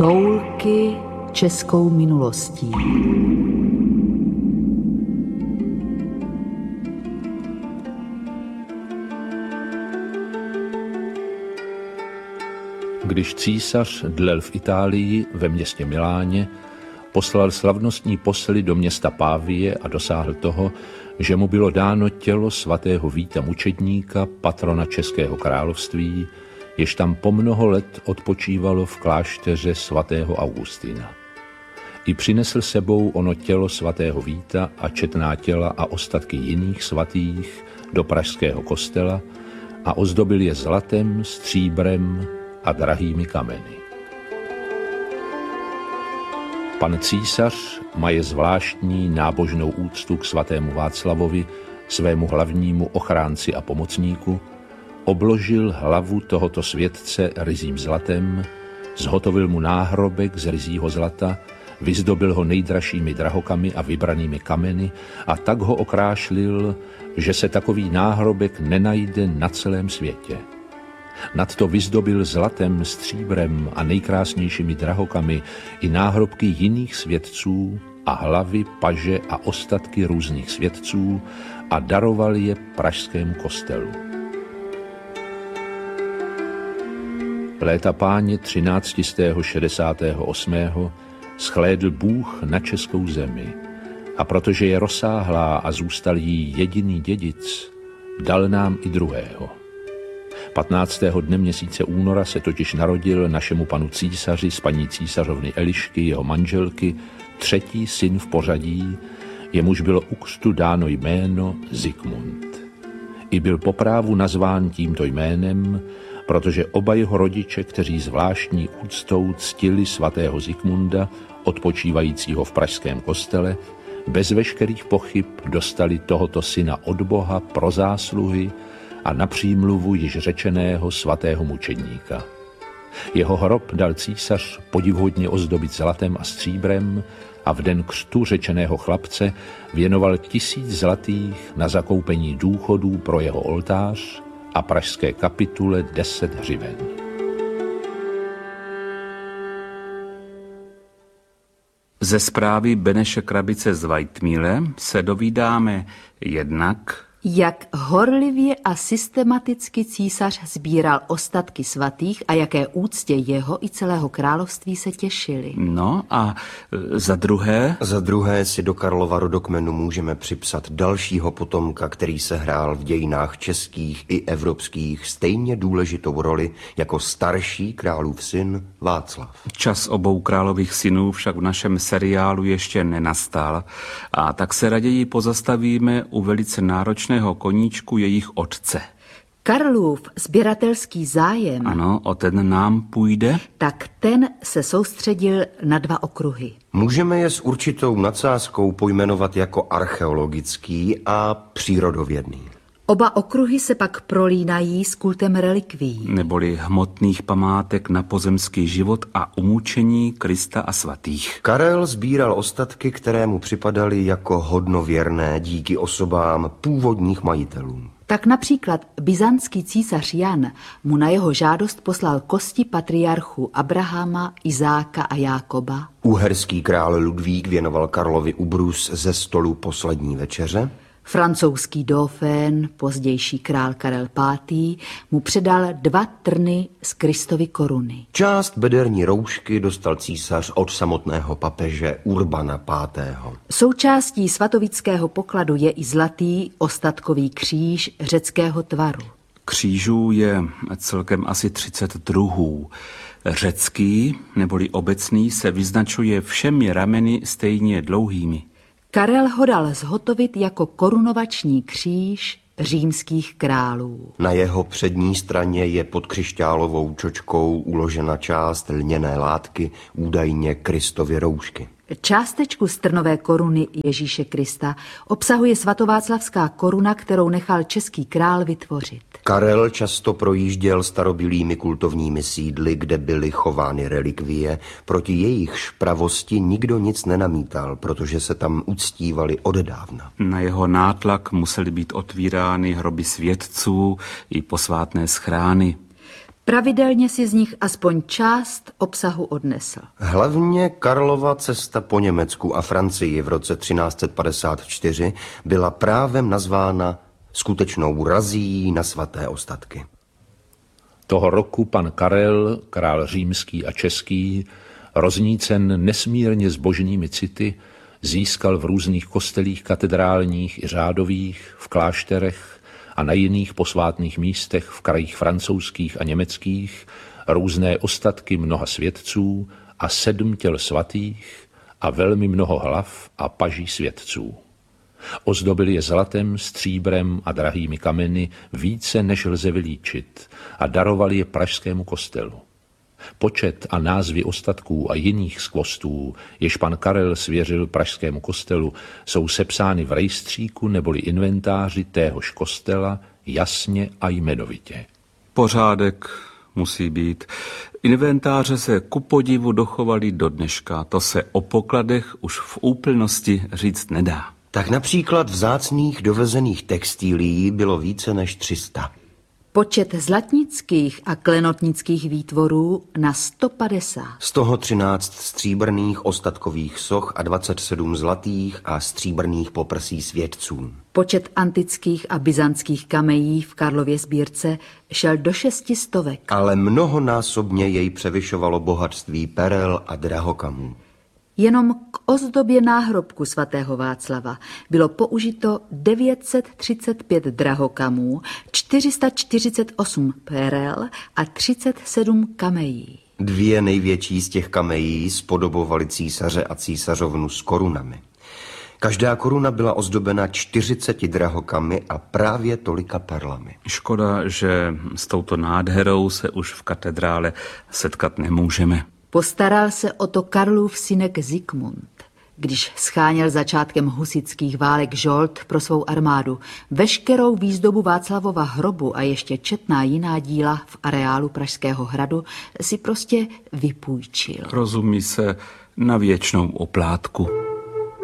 Toulky českou minulostí. Když císař dlel v Itálii ve městě Miláně, poslal slavnostní posly do města Pávie a dosáhl toho, že mu bylo dáno tělo svatého Víta Mučedníka, patrona Českého království, jež tam po mnoho let odpočívalo v klášteře svatého Augustina. I přinesl sebou ono tělo svatého Víta a četná těla a ostatky jiných svatých do pražského kostela a ozdobil je zlatem, stříbrem a drahými kameny. Pan císař maje zvláštní nábožnou úctu k svatému Václavovi, svému hlavnímu ochránci a pomocníku, obložil hlavu tohoto světce ryzím zlatem, zhotovil mu náhrobek z ryzího zlata, vyzdobil ho nejdražšími drahokamy a vybranými kameny a tak ho okrášlil, že se takový náhrobek nenajde na celém světě. Nadto vyzdobil zlatem, stříbrem a nejkrásnějšími drahokamy i náhrobky jiných světců a hlavy, paže a ostatky různých světců a daroval je pražskému kostelu. Léta páně 1368. shlédl Bůh na českou zemi a protože je rozsáhlá a zůstal jí jediný dědic, dal nám i druhého. 15. dne měsíce února se totiž narodil našemu panu císaři z paní císařovny Elišky, jeho manželky, třetí syn v pořadí, jemuž bylo u křtu dáno jméno Zikmund. I byl po právu nazván tímto jménem, protože oba jeho rodiče, kteří zvláštní úctou ctili svatého Zikmunda, odpočívajícího v pražském kostele, bez veškerých pochyb dostali tohoto syna od Boha pro zásluhy a na přímluvu již řečeného svatého mučedníka. Jeho hrob dal císař podivhodně ozdobit zlatem a stříbrem a v den křtu řečeného chlapce věnoval 1000 zlatých na zakoupení důchodů pro jeho oltář a pražské kapitule 10 hřiven. Ze zprávy Beneše Krabice z Weitmíle se dovídáme jednak, jak horlivě a systematicky císař sbíral ostatky svatých a jaké úctě jeho i celého království se těšili. No a za druhé? Za druhé si do Karlova rodokmenu můžeme připsat dalšího potomka, který se hrál v dějinách českých i evropských stejně důležitou roli jako starší králův syn Václav. Čas obou králových synů však v našem seriálu ještě nenastal a tak se raději pozastavíme u velice náročného koníčku jejich otce. Karlův sběratelský zájem, ano, o ten nám půjde, tak ten se soustředil na 2 okruhy. Můžeme je s určitou nadsázkou pojmenovat jako archeologický a přírodovědný. Oba okruhy se pak prolínají s kultem relikvií. Neboli hmotných památek na pozemský život a umučení Krista a svatých. Karel sbíral ostatky, které mu připadaly jako hodnověrné díky osobám původních majitelů. Tak například byzantský císař Jan mu na jeho žádost poslal kosti patriarchů Abrahama, Izáka a Jákoba. Uherský král Ludvík věnoval Karlovi ubrus ze stolu poslední večeře. Francouzský dauphin, pozdější král Karel V. mu předal 2 trny z Kristovy koruny. Část bederní roušky dostal císař od samotného papeže Urbana V. Součástí svatovického pokladu je i zlatý ostatkový kříž řeckého tvaru. Křížů je celkem asi 30 druhů. Řecký, neboli obecný, se vyznačuje všemi rameny stejně dlouhými. Karel ho dal zhotovit jako korunovační kříž římských králů. Na jeho přední straně je pod křišťálovou čočkou uložena část lněné látky, údajně Kristovy roušky. Částečku z trnové koruny Ježíše Krista obsahuje svatováclavská koruna, kterou nechal český král vytvořit. Karel často projížděl starobylými kultovními sídly, kde byly chovány relikvie. Proti jejich pravosti nikdo nic nenamítal, protože se tam uctívali odedávna. Na jeho nátlak musely být otvírány hroby světců i posvátné schrány. Pravidelně si z nich aspoň část obsahu odnesl. Hlavně Karlova cesta po Německu a Francii v roce 1354 byla právem nazvána skutečnou razí na svaté ostatky. Toho roku pan Karel, král římský a český, roznícen nesmírně zbožnými city, získal v různých kostelích katedrálních i řádových, v klášterech a na jiných posvátných místech v krajích francouzských a německých různé ostatky mnoha světců a 7 těl svatých a velmi mnoho hlav a paží světců. Ozdobili je zlatem, stříbrem a drahými kameny více, než lze vylíčit, a darovali je pražskému kostelu. Počet a názvy ostatků a jiných skvostů, jež pan Karel svěřil pražskému kostelu, jsou sepsány v rejstříku neboli inventáři téhož kostela jasně a jmenovitě. Pořádek musí být. Inventáře se ku podivu dochovaly do dneška. To se o pokladech už v úplnosti říct nedá. Tak například vzácných dovezených textilií bylo více než 300. Počet zlatnických a klenotnických výtvorů na 150. Z toho 13 stříbrných ostatkových soch a 27 zlatých a stříbrných poprsí světců. Počet antických a byzantských kamejí v Karlově sbírce šel do 600. Ale mnohonásobně jej převyšovalo bohatství perel a drahokamů. Jenom k ozdobě náhrobku svatého Václava bylo použito 935 drahokamů, 448 perel a 37 kamejí. 2 největší z těch kamejí spodobovaly císaře a císařovnu s korunami. Každá koruna byla ozdobena 40 drahokamy a právě tolika perlami. Škoda, že s touto nádherou se už v katedrále setkat nemůžeme. Postaral se o to Karlův synek Zikmund, když scháněl začátkem husitských válek žolt pro svou armádu. Veškerou výzdobu Václavova hrobu a ještě četná jiná díla v areálu Pražského hradu si prostě vypůjčil. Rozumí se, na věčnou oplátku.